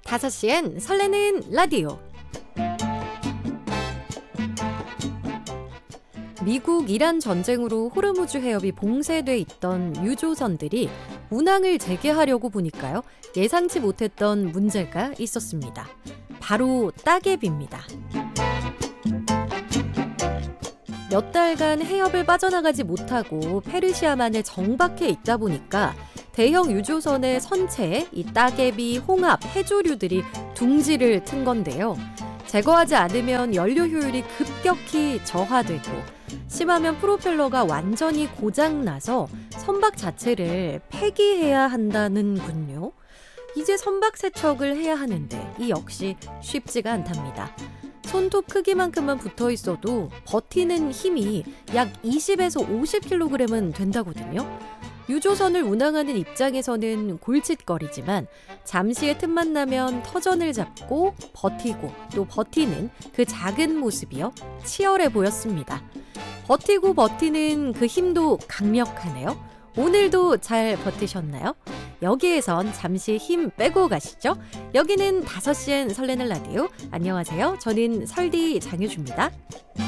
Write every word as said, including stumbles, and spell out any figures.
다섯 시엔 설레는 라디오. 미국 이란 전쟁으로 호르무즈 해협이 봉쇄돼 있던 유조선들이 운항을 재개하려고 보니까요, 예상치 못했던 문제가 있었습니다. 바로 따개비입니다. 몇 달간 해협을 빠져나가지 못하고 페르시아만에 정박해 있다 보니까 대형 유조선의 선체에 이 따개비, 홍합, 해조류들이 둥지를 튼 건데요. 제거하지 않으면 연료 효율이 급격히 저하되고 심하면 프로펠러가 완전히 고장나서 선박 자체를 폐기해야 한다는군요. 이제 선박 세척을 해야 하는데 이 역시 쉽지가 않답니다. 손톱 크기만큼만 붙어 있어도 버티는 힘이 약 이십에서 오십 킬로그램은 된다거든요. 유조선을 운항하는 입장에서는 골칫거리지만 잠시의 틈만 나면 터전을 잡고 버티고 또 버티는 그 작은 모습이요, 치열해 보였습니다. 버티고 버티는 그 힘도 강력하네요. 오늘도 잘 버티셨나요? 여기에선 잠시 힘 빼고 가시죠. 여기는 다섯 시엔 설레는 라디오. 안녕하세요. 저는 설디 장유주입니다.